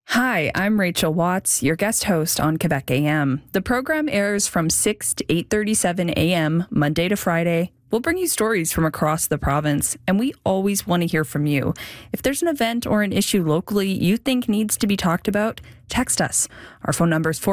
Hi, I'm Rachel Watts, your guest host on Quebec AM. The program airs from 6 to 8:37 a.m. Monday to Friday. We'll bring you stories from across the province, and we always want to hear from you. If there's an event or an issue locally you think needs to be talked about, text us. Our phone number is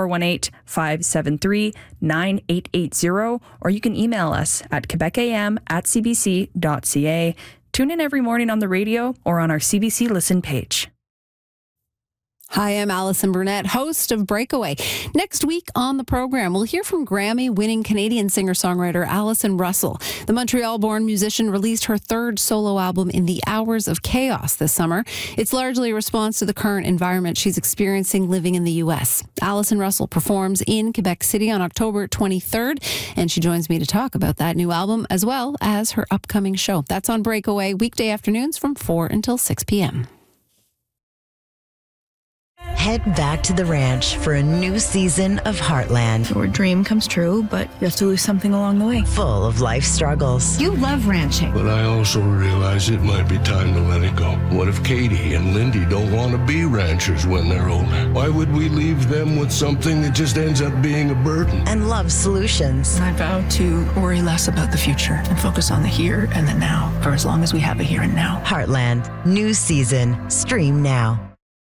418-573-9880, or you can email us at quebecam@cbc.ca. Tune in every morning on the radio or on our CBC Listen page. Hi, I'm Alison Burnett, host of Breakaway. Next week on the program, we'll hear from Grammy-winning Canadian singer-songwriter Alison Russell. The Montreal-born musician released her third solo album in the Hours of Chaos this summer. It's largely a response to the current environment she's experiencing living in the U.S. Alison Russell performs in Quebec City on October 23rd, and she joins me to talk about that new album as well as her upcoming show. That's on Breakaway, weekday afternoons from 4 until 6 p.m. Head back to the ranch for a new season of Heartland. Your dream comes true, but you have to lose something along the way. Full of life struggles. You love ranching. But I also realize it might be time to let it go. What if Katie and Lindy don't want to be ranchers when they're older? Why would we leave them with something that just ends up being a burden? And love solutions. I vow to worry less about the future and focus on the here and the now for as long as we have a here and now. Heartland, new season. Stream now.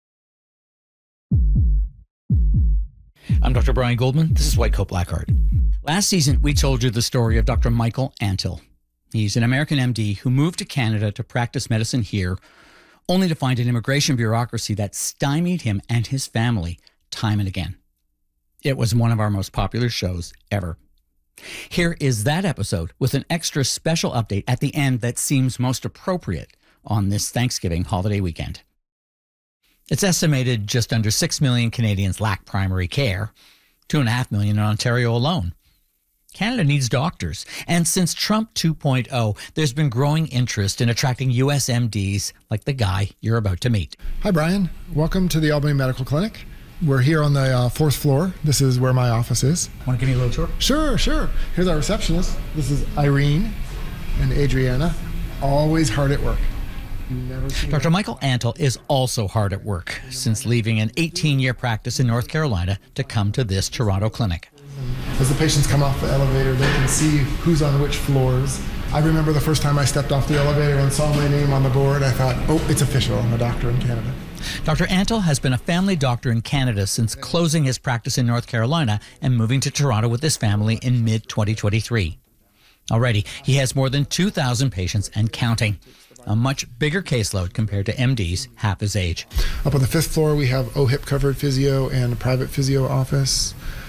I'm Dr. Brian Goldman. This is White Coat Black Heart. Last season, we told you the story of Dr. Michael Antle. He's an American MD who moved to Canada to practice medicine here, only to find an immigration bureaucracy that stymied him and his family time and again. It was one of our most popular shows ever. Here is that episode with an extra special update at the end that seems most appropriate on this Thanksgiving holiday weekend. It's estimated just under 6 million Canadians lack primary care, 2.5 million in Ontario alone. Canada needs doctors, and since Trump 2.0, there's been growing interest in attracting U.S. MDs like the guy you're about to meet. Hi, Brian. Welcome to the Albany Medical Clinic. We're here on the fourth floor. This is where my office is. Want to give me a little tour? Sure. Here's our receptionist. This is Irene and Adriana, always hard at work. Dr. Michael Antle is also hard at work since leaving an 18-year practice in North Carolina to come to this Toronto clinic. As the patients come off the elevator, they can see who's on which floors. I remember the first time I stepped off the elevator and saw my name on the board, I thought, oh, it's official, I'm a doctor in Canada. Dr. Antle has been a family doctor in Canada since closing his practice in North Carolina and moving to Toronto with his family in mid-2023. Already, he has more than 2,000 patients and counting. A much bigger caseload compared to MDs half his age. Up on the fifth floor, we have OHIP covered physio and a private physio office.